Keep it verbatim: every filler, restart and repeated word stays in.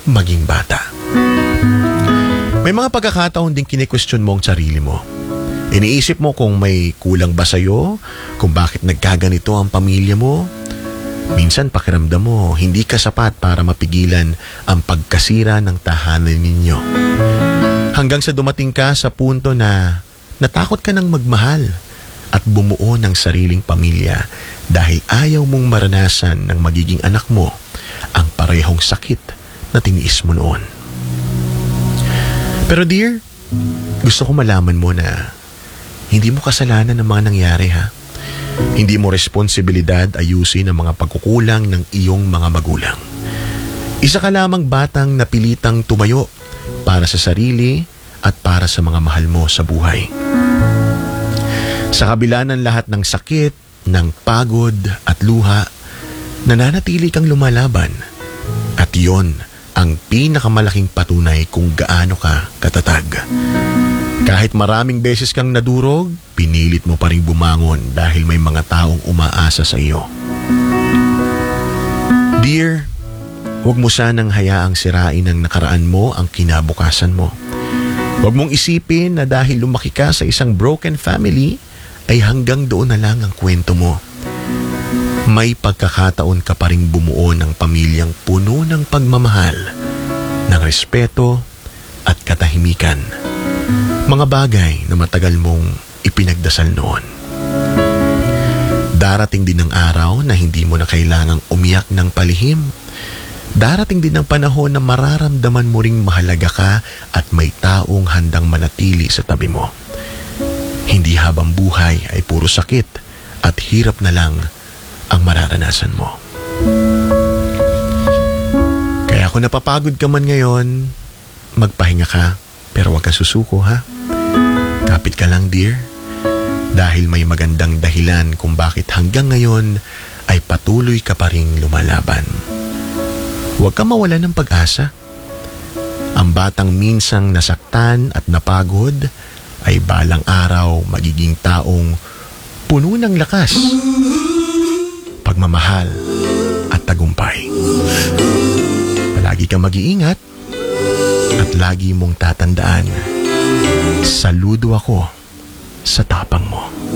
maging bata. May mga pagkakataon din kine-question mo ang sarili mo. Iniisip mo kung may kulang ba sa'yo, kung bakit nagkaganito ang pamilya mo. Minsan pakiramdam mo, hindi ka sapat para mapigilan ang pagkasira ng tahanan ninyo. Hanggang sa dumating ka sa punto na natakot ka ng magmahal at bumuo ng sariling pamilya dahil ayaw mong maranasan ng magiging anak mo ang parehong sakit na tiniis mo noon. Pero dear, gusto ko malaman mo na hindi mo kasalanan ang mga nangyari ha. Hindi mo responsibilidad ayusin ang mga pagkukulang ng iyong mga magulang. Isa ka lamang batang napilitang tumayo para sa sarili at para sa mga mahal mo sa buhay. Sa kabila ng lahat ng sakit, ng pagod at luha, nananatili kang lumalaban. At yon ang pinakamalaking patunay kung gaano ka katatag. Kahit maraming beses kang nadurog, pinilit mo pa rin bumangon dahil may mga taong umaasa sa iyo. Dear, huwag mo sanang hayaang sirain ng nakaraan mo ang kinabukasan mo. Huwag mong isipin na dahil lumaki ka sa isang broken family, ay hanggang doon na lang ang kwento mo. May pagkakataon ka pa rin bumuo ng pamilyang puno ng pagmamahal, ng respeto at katahimikan. Mga bagay na matagal mong ipinagdasal noon. Darating din ang araw na hindi mo na kailangang umiyak ng palihim. Darating din ang panahon na mararamdaman mo ring mahalaga ka at may taong handang manatili sa tabi mo. Hindi habang buhay ay puro sakit at hirap na lang ang mararanasan mo. Kaya kung napapagod ka man ngayon, magpahinga ka pero huwag ka susuko ha. Kapit ka lang dear, dahil may magandang dahilan kung bakit hanggang ngayon ay patuloy ka pa ring lumalaban. Huwag ka mawala ng pag-asa. Ang batang minsang nasaktan at napagod ay balang araw magiging taong puno ng lakas, pagmamahal at tagumpay. Palagi kang mag-iingat at lagi mong tatandaan, saludo ako sa tapang mo.